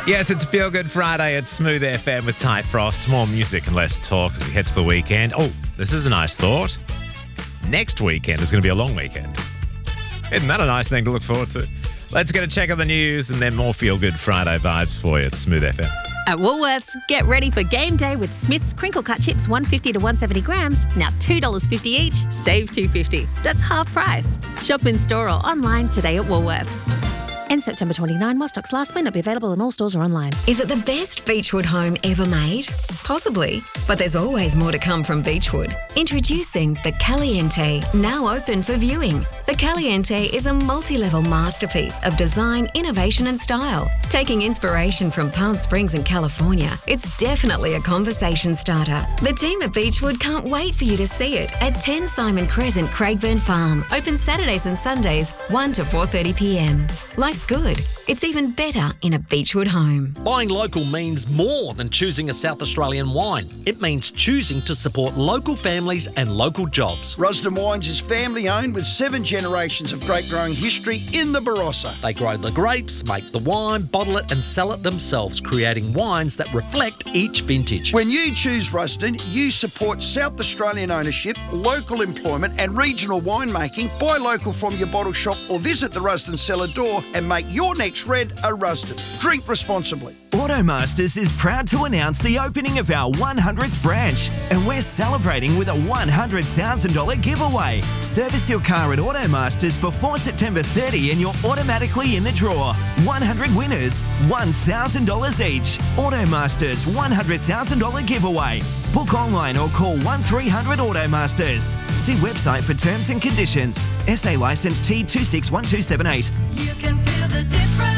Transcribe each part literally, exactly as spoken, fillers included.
Yes, it's Feel Good Friday at Smooth F M with Ty Frost. More music and less talk as we head to the weekend. Oh, this is a nice thought. Next weekend is going to be a long weekend. Isn't that a nice thing to look forward to? Let's get a check of the news and then more Feel Good Friday vibes for you at Smooth F M. At Woolworths, get ready for game day with Smith's crinkle cut chips, one hundred fifty to one hundred seventy grams, now two dollars fifty each, save two dollars fifty. That's half price. Shop in store or online today at Woolworths. End September twenty-ninth, while stocks last, may not be available in all stores or online. Is it the best Beechwood home ever made? Possibly, but there's always more to come from Beechwood. Introducing the Caliente, now open for viewing. The Caliente is a multi-level masterpiece of design, innovation and style. Taking inspiration from Palm Springs in California, it's definitely a conversation starter. The team at Beechwood can't wait for you to see it at ten Simon Crescent, Craigburn Farm. Open Saturdays and Sundays, one to four thirty p m. Life's good. It's even better in a Beechwood home. Buying local means more than choosing a South Australian wine. It means choosing to support local families and local jobs. Rusden Wines is family owned with seven generations of grape growing history in the Barossa. They grow the grapes, make the wine, bottle it and sell it themselves, creating wines that reflect each vintage. When you choose Rusden, you support South Australian ownership, local employment and regional winemaking. Buy local from your bottle shop or visit the Rusden cellar door and make your next red a Rusden. Drink responsibly. Automasters is proud to announce the opening of our one hundredth branch, and we're celebrating with a one hundred thousand dollars giveaway. Service your car at Automasters before September thirtieth and you're automatically in the draw. one hundred winners, one thousand dollars each. Automasters one hundred thousand dollars giveaway. Book online or call one three hundred Automasters. See website for terms and conditions. S A licence T two six one two seven eight. You can feel the difference.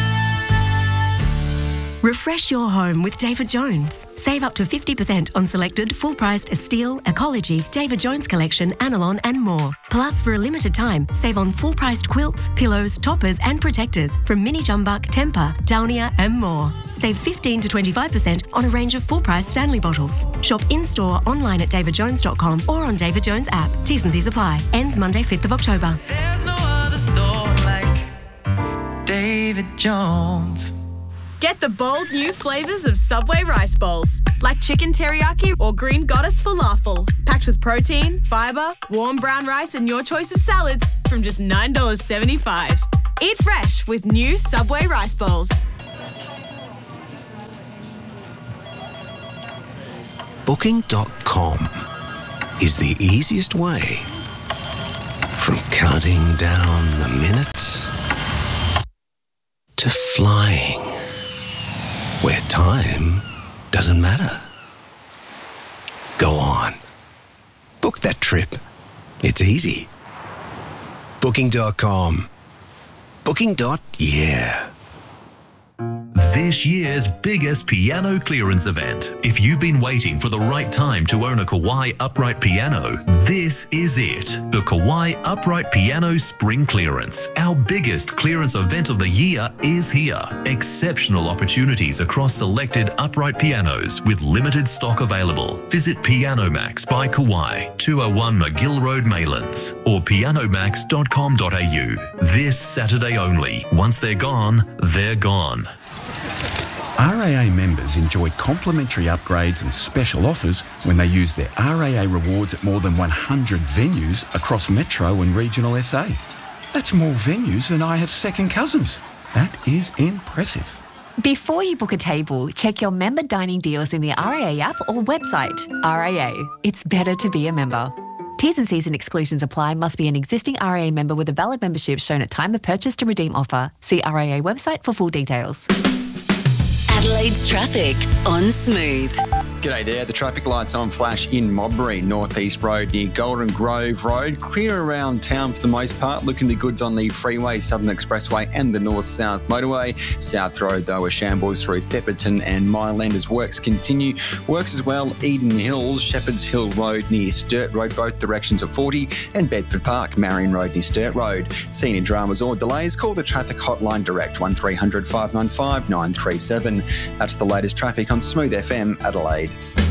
Refresh your home with David Jones. Save up to fifty percent on selected full-priced Estile, Ecology, David Jones Collection, Anilon and more. Plus, for a limited time, save on full-priced quilts, pillows, toppers and protectors from Mini Jumbuck, Temper, Downia and more. Save fifteen to twenty-five percent on a range of full-price Stanley bottles. Shop in-store, online at david jones dot com or on David Jones app. T's and C's apply. Ends Monday, fifth of October. There's no other store like David Jones. Get the bold new flavours of Subway rice bowls, like chicken teriyaki or green goddess falafel, packed with protein, fibre, warm brown rice and your choice of salads from just nine dollars seventy-five. Eat fresh with new Subway rice bowls. Booking dot com is the easiest way from counting down the minutes to flying where time doesn't matter. Go on. Book that trip. It's easy. Booking dot com. Booking. Yeah. This year's biggest piano clearance event. If you've been waiting for the right time to own a Kawai upright piano, this is it. The Kawai Upright Piano Spring Clearance. Our biggest clearance event of the year is here. Exceptional opportunities across selected upright pianos with limited stock available. Visit Piano Max by Kawai, two oh one McGill Road, Maylands, or piano max dot com dot a u. This Saturday only. Once they're gone, they're gone. R A A members enjoy complimentary upgrades and special offers when they use their R A A rewards at more than one hundred venues across Metro and regional S A. That's more venues than I have second cousins. That is impressive. Before you book a table, check your member dining deals in the R A A app or website. R A A, it's better to be a member. T's and C's and exclusions apply. Must be an existing R A A member with a valid membership shown at time of purchase to redeem offer. See R A A website for full details. Adelaide's traffic on Smooth. G'day there. The traffic lights on flash in Modbury, North East Road near Golden Grove Road. Clear around town for the most part. Looking the goods on the freeway, Southern Expressway and the North-South Motorway. South Road, though, a shambles through Thepperton and Myland as works continue. Works as well, Eden Hills, Shepherd's Hill Road near Sturt Road, both directions of forty, and Bedford Park, Marion Road near Sturt Road. Seeing any dramas or delays, call the traffic hotline direct, one three hundred five nine five nine three seven. That's the latest traffic on Smooth F M Adelaide.